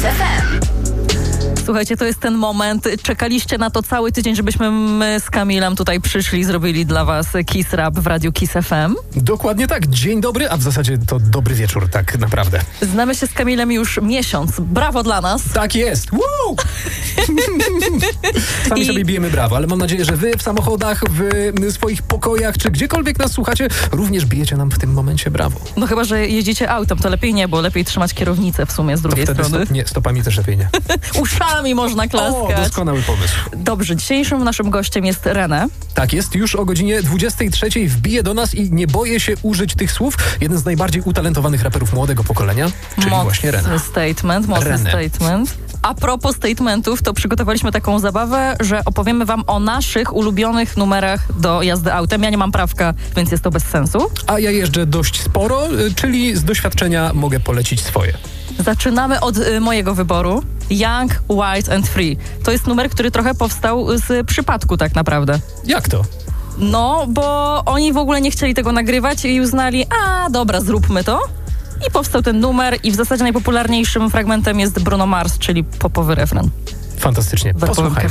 FM. Słuchajcie, to jest ten moment. Czekaliście na to cały tydzień, żebyśmy my z Kamilem tutaj przyszli, zrobili dla was Kiss Rap w Radiu Kiss FM. Dokładnie tak. Dzień dobry, a w zasadzie to dobry wieczór, tak naprawdę. Znamy się z Kamilem już miesiąc. Brawo dla nas. Tak jest. Woo! Sami sobie bijemy brawo, ale mam nadzieję, że wy w samochodach, w swoich pokojach, czy gdziekolwiek nas słuchacie, również bijecie nam w tym momencie brawo. No chyba, że jeździcie autem, to lepiej nie, bo lepiej trzymać kierownicę w sumie z drugiej strony. Stopami też lepiej nie. Uszami można klaskać. O, doskonały pomysł. Dobrze, dzisiejszym naszym gościem jest René. Tak jest, już o godzinie 23:00 wbije do nas i nie boję się użyć tych słów. Jeden z najbardziej utalentowanych raperów młodego pokolenia, czyli właśnie René. Mocny statement. A propos statementów, to przygotowaliśmy taką zabawę, że opowiemy wam o naszych ulubionych numerach do jazdy autem. Ja nie mam prawka, więc jest to bez sensu. A ja jeżdżę dość sporo, czyli z doświadczenia mogę polecić swoje. Zaczynamy od mojego wyboru. Young, Wild and Free. To jest numer, który trochę powstał z przypadku tak naprawdę. Jak to? No, bo oni w ogóle nie chcieli tego nagrywać i uznali, dobra, zróbmy to. I powstał ten numer i w zasadzie najpopularniejszym fragmentem jest Bruno Mars, czyli popowy refren. Fantastycznie. Posłuchajmy.